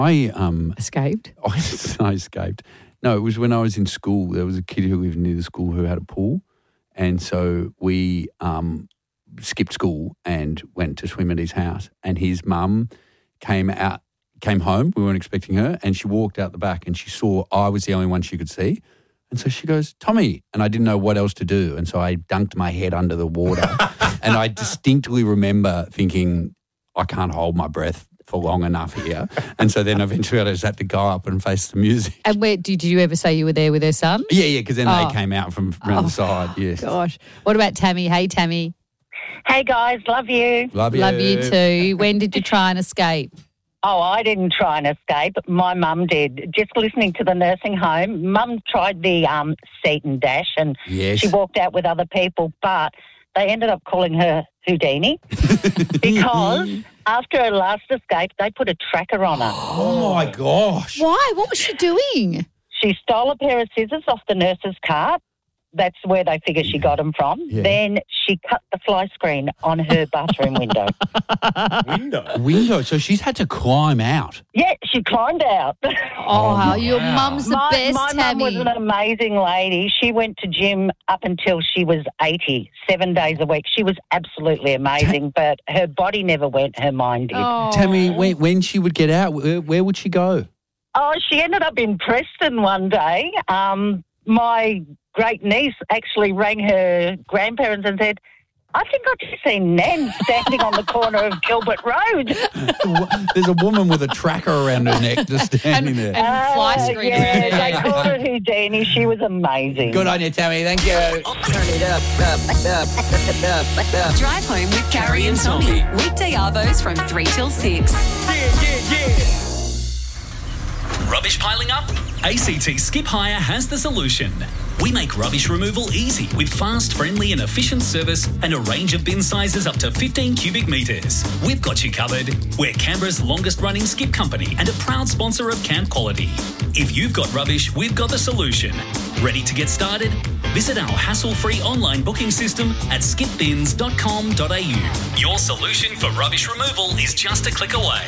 I Escaped? I escaped. No, it was when I was in school. There was a kid who lived near the school who had a pool. And so we skipped school and went to swim at his house. And his mum came home. We weren't expecting her. And she walked out the back and she saw I was the only one she could see. And so she goes, Tommy. And I didn't know what else to do. And so I dunked my head under the water. And I distinctly remember thinking, I can't hold my breath for long enough here. And so then eventually I just had to go up and face the music. And where did you ever say you were there with her son? Yeah, because then they came out from around the side. Yes. Gosh. What about Tammy? Hey, Tammy. Hey, guys. Love you. Love you. Love you too. When did you try and escape? Oh, I didn't try and escape. My mum did. Just listening to the nursing home, Mum tried the seat and dash and she walked out with other people, but they ended up calling her Houdini because after her last escape, they put a tracker on her. Oh, my gosh. Why? What was she doing? She stole a pair of scissors off the nurse's cart. That's where they figure she got them from. Yeah. Then she cut the fly screen on her bathroom window. Window? So she's had to climb out. Yeah, she climbed out. Oh, your mum's the best, my Tammy. mum was an amazing lady. She went to gym up until she was 80, 7 days a week. She was absolutely amazing, but her body never went, her mind did. Oh. Tammy, when she would get out, where would she go? Oh, she ended up in Preston one day. My great niece actually rang her grandparents and said, I think I've just seen Nan standing on the corner of Gilbert Road. There's a woman with a tracker around her neck just standing there. And fly screen around her They neck. called her Houdini. She was amazing. Good on you, Tammy. Thank you. Turn it up. Drive home with Carrie and Tommy. Weekday arvos from 3 till 6. Rubbish piling up? ACT Skip Hire has the solution. We make rubbish removal easy with fast, friendly and efficient service and a range of bin sizes up to 15 cubic metres. We've got you covered. We're Canberra's longest running skip company and a proud sponsor of Camp Quality. If you've got rubbish, we've got the solution. Ready to get started? Visit our hassle-free online booking system at skipbins.com.au. Your solution for rubbish removal is just a click away.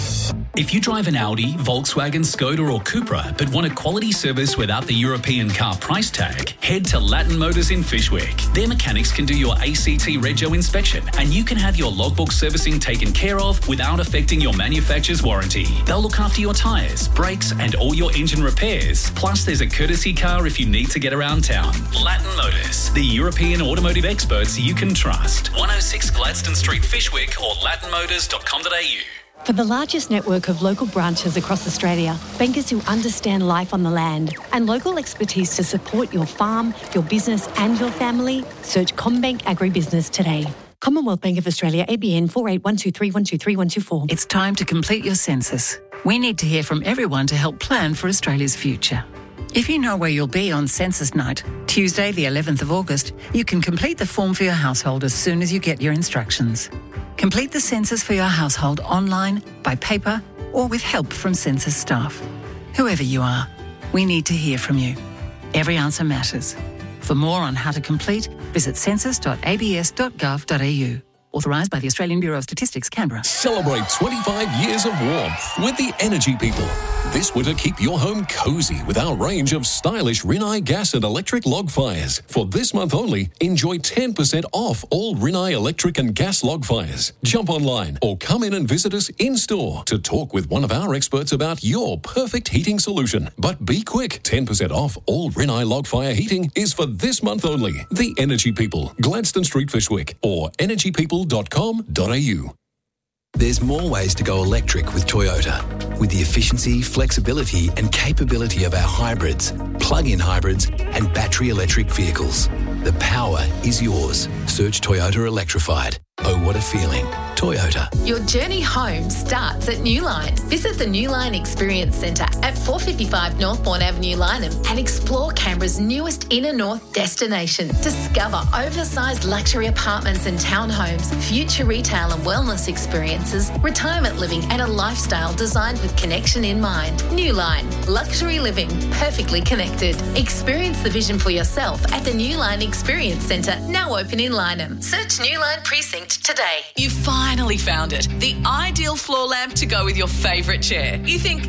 If you drive an Audi, Volkswagen, Skoda or Cupra but want a quality service without the European car price tag, head to Latin Motors in Fyshwick. Their mechanics can do your ACT Rego inspection and you can have your logbook servicing taken care of without affecting your manufacturer's warranty. They'll look after your tyres, brakes and all your engine repairs. Plus there's a courtesy car if you need to get around town. Latin Motors, the European automotive experts you can trust. 106 Gladstone Street, Fyshwick or latinmotors.com.au. For the largest network of local branches across Australia, bankers who understand life on the land, and local expertise to support your farm, your business and your family, search CommBank Agribusiness today. Commonwealth Bank of Australia, ABN 481231232124. It's time to complete your census. We need to hear from everyone to help plan for Australia's future. If you know where you'll be on census night, Tuesday the 11th of August, you can complete the form for your household as soon as you get your instructions. Complete the census for your household online, by paper, or with help from census staff. Whoever you are, we need to hear from you. Every answer matters. For more on how to complete, visit census.abs.gov.au. Authorised by the Australian Bureau of Statistics, Canberra. Celebrate 25 years of warmth with the Energy People. This winter, keep your home cosy with our range of stylish Rinnai gas and electric log fires. For this month only, enjoy 10% off all Rinnai electric and gas log fires. Jump online or come in and visit us in-store to talk with one of our experts about your perfect heating solution. But be quick, 10% off all Rinnai log fire heating is for this month only. The Energy People, Gladstone Street, Fyshwick, or energypeople.com.au. There's more ways to go electric with Toyota. With the efficiency, flexibility and capability of our hybrids, plug-in hybrids and battery electric vehicles. The power is yours. Search Toyota Electrified. Oh, what a feeling. Toyota. Your journey home starts at Newline. Visit the Newline Experience Centre at 455 Northbourne Avenue, Lyneham and explore Canberra's newest inner north destination. Discover oversized luxury apartments and townhomes, future retail and wellness experiences, retirement living and a lifestyle designed with connection in mind. Newline. Luxury living. Perfectly connected. Experience the vision for yourself at the Newline Experience Centre, now open in Lyneham. Search Newline Precinct today. You find finally found it. The ideal floor lamp to go with your favourite chair. You think,